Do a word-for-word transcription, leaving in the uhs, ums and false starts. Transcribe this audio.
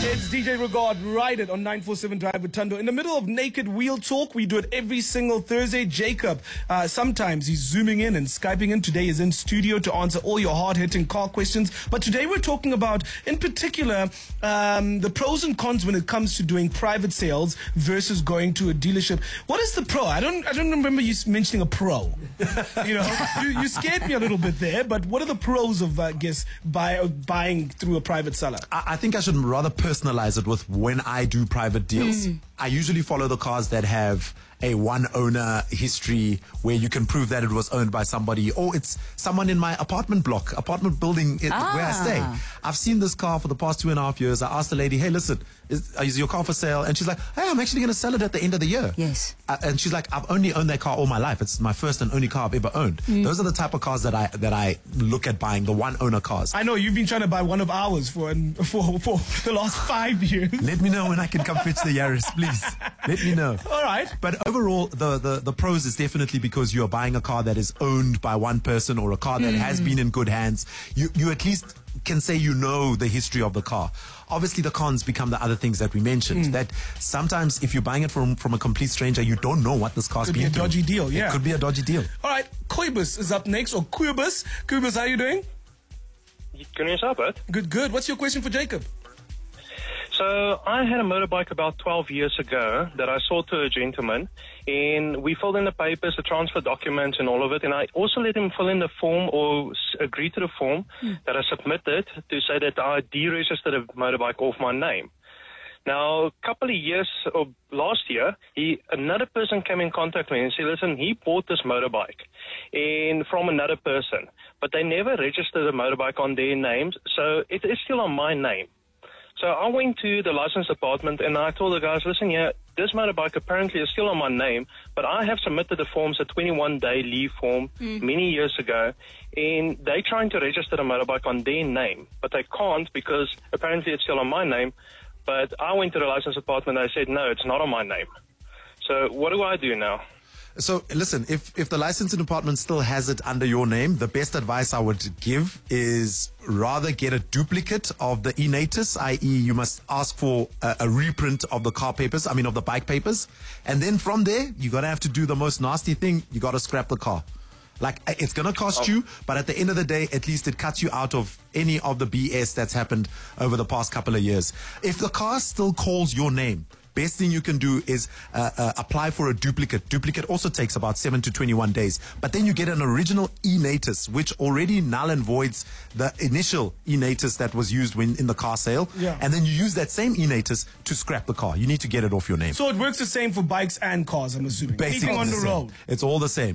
It's D J Regard, Ride It on nine forty-seven Drive with Thando. In the middle of Naked Wheel Talk, we do it every single Thursday. Jacob, uh, sometimes he's zooming in and Skyping in. Today he's in studio to answer all your hard-hitting car questions. But today we're talking about, in particular, um, the pros and cons when it comes to doing private sales versus going to a dealership. What is the pro? I don't I don't remember you mentioning a pro. You know, you, you scared me a little bit there, but what are the pros of, I guess, buy, uh, buying through a private seller? I, I think I should rather personalize it with when I do private deals. Mm. I usually follow the cars that have a one-owner history where you can prove that it was owned by somebody, or it's someone in my apartment block, apartment building it, ah. where I stay. I've seen this car for the past two and a half years. I asked the lady, hey, listen, is, is your car for sale? And she's like, hey, I'm actually going to sell it at the end of the year. Yes. Uh, and she's like, I've only owned that car all my life. It's my first and only car I've ever owned. Mm. Those are the type of cars that I that I look at buying, the one-owner cars. I know, you've been trying to buy one of ours for, for, for the last five years. Let me know when I can come fetch the Yaris, please. Let me know. All right. But overall, the, the, the pros is definitely because you're buying a car that is owned by one person or a car that mm. has been in good hands. You, you at least can say you know the history of the car. Obviously, the cons become the other things that we mentioned. Mm. That sometimes if you're buying it from, from a complete stranger, you don't know what this car's being through. Could be a dodgy deal, yeah. It could be a dodgy deal. All right, Koibus is up next, or Koibus. Koibus, how are you doing? Can you stop it? Good, good. What's your question for Jacob? So I had a motorbike about twelve years ago that I sold to a gentleman, and we filled in the papers, the transfer documents and all of it, and I also let him fill in the form or agree to the form mm. that I submitted to say that I deregistered a motorbike off my name. Now, a couple of years, or last year, he, another person came in contact with me and said, listen, he bought this motorbike and from another person, but they never registered the motorbike on their names, so it is still on my name. So I went to the license department and I told the guys, listen, yeah, this motorbike apparently is still on my name, but I have submitted the forms, a twenty-one day leave form mm. many years ago, and they're trying to register the motorbike on their name, but they can't because apparently it's still on my name. But I went to the license department and I said, no, it's not on my name. So what do I do now? So, listen, if, if the licensing department still has it under your name, the best advice I would give is rather get a duplicate of the e-Natus, that is you must ask for a, a reprint of the car papers, I mean of the bike papers. And then from there, you're going to have to do the most nasty thing. You got to scrap the car. Like, it's going to cost oh. you, but at the end of the day, at least it cuts you out of any of the B S that's happened over the past couple of years. If the car still calls your name, best thing you can do is uh, uh, apply for a duplicate. Duplicate also takes about seven to twenty-one days. But then you get an original e-Natus, which already null and voids the initial e-Natus that was used when in the car sale. Yeah. And then you use that same e-Natus to scrap the car. You need to get it off your name. So it works the same for bikes and cars, I'm assuming. Basically on the the road. It's all the same.